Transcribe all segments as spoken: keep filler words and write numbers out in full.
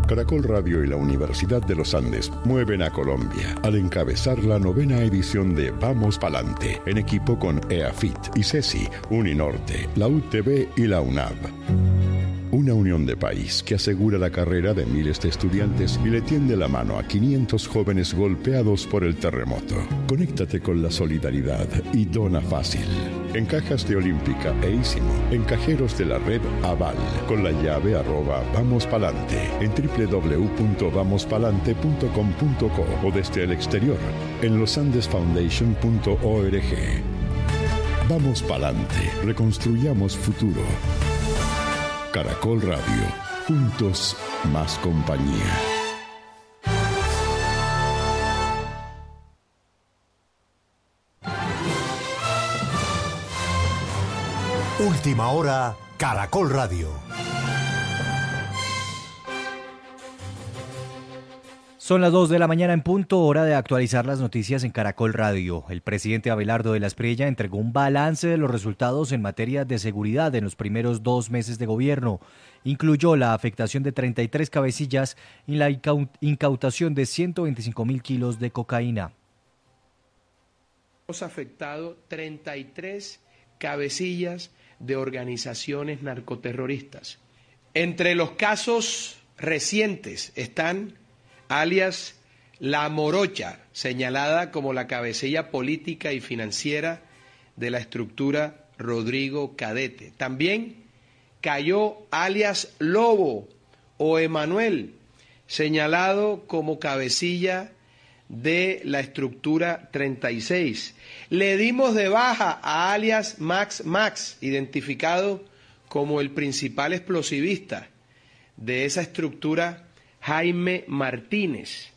Caracol Radio y la Universidad de los Andes mueven a Colombia al encabezar la novena edición de Vamos Palante, en equipo con EAFIT y CESI, Uninorte, la U T B y la UNAV. Una unión de país que asegura la carrera de miles de estudiantes y le tiende la mano a quinientos jóvenes golpeados por el terremoto. Conéctate con la solidaridad y dona fácil. En cajas de Olímpica e Ísimo, en cajeros de la red Aval, con la llave arroba Vamos Palante, en doble u doble u doble u punto vamos palante punto com punto co o desde el exterior, en losandesfoundation punto org. Vamos Palante, reconstruyamos futuro. Caracol Radio, juntos más compañía. Última hora, Caracol Radio. Son las dos de la mañana en punto, hora de actualizar las noticias en Caracol Radio. El presidente Abelardo de la Espriella entregó un balance de los resultados en materia de seguridad en los primeros dos meses de gobierno. Incluyó la afectación de treinta y tres cabecillas y la incautación de ciento veinticinco mil kilos de cocaína. Hemos afectado treinta y tres cabecillas de organizaciones narcoterroristas. Entre los casos recientes están alias La Morocha, señalada como la cabecilla política y financiera de la estructura Rodrigo Cadete. También cayó alias Lobo o Emanuel, señalado como cabecilla de la estructura treinta y seis. Le dimos de baja a alias Max Max, identificado como el principal explosivista de esa estructura, Jaime Martínez.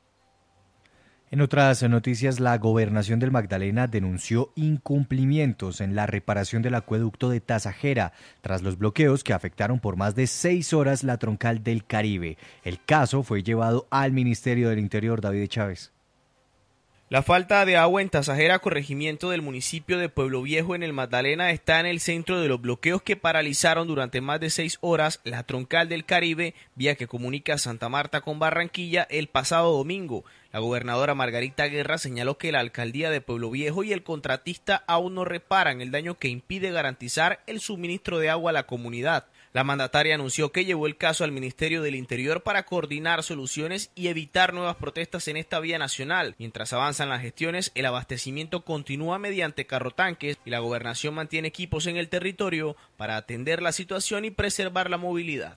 En otras noticias, la Gobernación del Magdalena denunció incumplimientos en la reparación del acueducto de Tasajera tras los bloqueos que afectaron por más de seis horas la troncal del Caribe. El caso fue llevado al Ministerio del Interior. David Chávez. La falta de agua en Tasajera, corregimiento del municipio de Pueblo Viejo en el Magdalena, está en el centro de los bloqueos que paralizaron durante más de seis horas la troncal del Caribe, vía que comunica Santa Marta con Barranquilla, el pasado domingo. La gobernadora Margarita Guerra señaló que la alcaldía de Pueblo Viejo y el contratista aún no reparan el daño que impide garantizar el suministro de agua a la comunidad. La mandataria anunció que llevó el caso al Ministerio del Interior para coordinar soluciones y evitar nuevas protestas en esta vía nacional. Mientras avanzan las gestiones, el abastecimiento continúa mediante carrotanques y la gobernación mantiene equipos en el territorio para atender la situación y preservar la movilidad.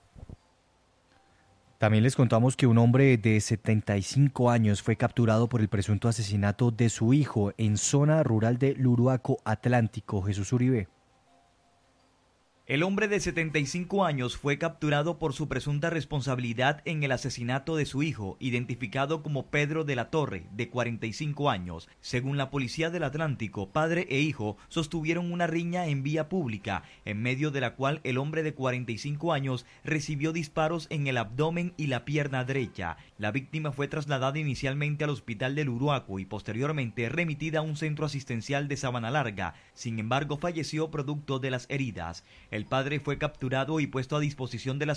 También les contamos que un hombre de setenta y cinco años fue capturado por el presunto asesinato de su hijo en zona rural de Luruaco Atlántico. Jesús Uribe. El hombre de setenta y cinco años fue capturado por su presunta responsabilidad en el asesinato de su hijo, identificado como Pedro de la Torre, de cuarenta y cinco años. Según la Policía del Atlántico, padre e hijo sostuvieron una riña en vía pública, en medio de la cual el hombre de cuarenta y cinco años recibió disparos en el abdomen y la pierna derecha. La víctima fue trasladada inicialmente al hospital del Uruaco y posteriormente remitida a un centro asistencial de Sabana Larga. Sin embargo, falleció producto de las heridas. El padre fue capturado y puesto a disposición de las